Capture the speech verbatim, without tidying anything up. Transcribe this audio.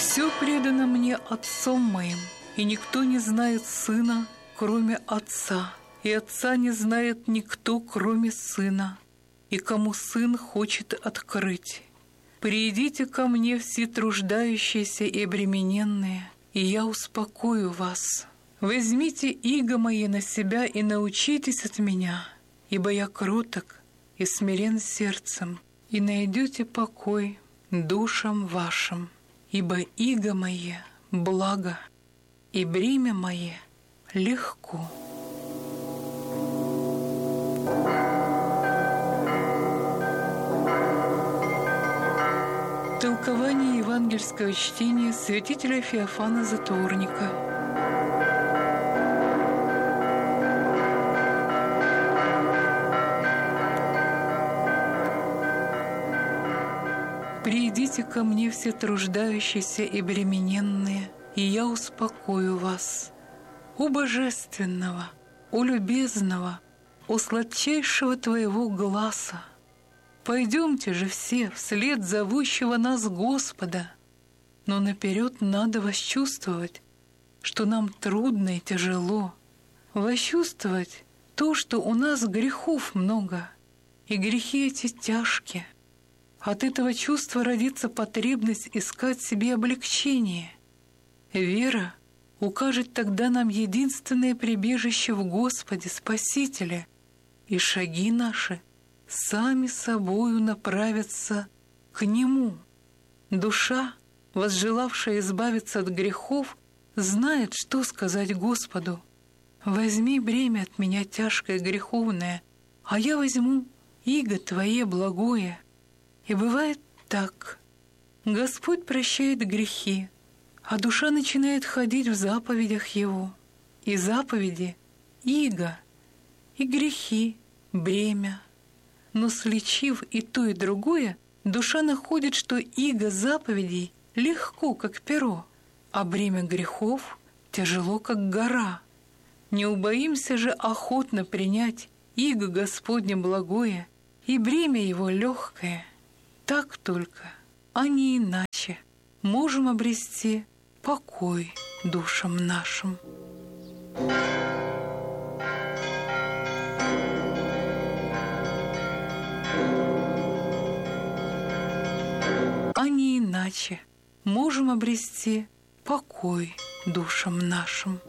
Все предано мне Отцом моим, и никто не знает Сына, кроме Отца, и Отца не знает никто, кроме Сына, и кому Сын хочет открыть. Придите ко мне все труждающиеся и обремененные, и я успокою вас. Возьмите иго мои на себя и научитесь от меня, ибо я кроток и смирен сердцем, и найдете покой душам вашим. Ибо иго мое благо, и бремя мое легко. Толкование евангельского чтения святителя Феофана Затворника. «Придите ко мне все труждающиеся и бремененные, и я успокою вас. У божественного, у любезного, у сладчайшего твоего гласа! Пойдемте же все вслед зовущего нас Господа, но наперед надо восчувствовать, что нам трудно и тяжело, восчувствовать то, что у нас грехов много, и грехи эти тяжкие. От этого чувства родится потребность искать себе облегчение. Вера укажет тогда нам единственное прибежище в Господе Спасителе, и шаги наши сами собою направятся к Нему. Душа, возжелавшая избавиться от грехов, знает, что сказать Господу. «Возьми бремя от меня тяжкое греховное, а я возьму иго Твое благое». И бывает так. Господь прощает грехи, а душа начинает ходить в заповедях Его. И заповеди — иго, и грехи — бремя. Но сличив и то, и другое, душа находит, что иго заповедей легко, как перо, а бремя грехов тяжело, как гора. Не убоимся же охотно принять иго Господне благое и бремя Его легкое. Так только, а не иначе, можем обрести покой душам нашим. А не иначе можем обрести покой душам нашим.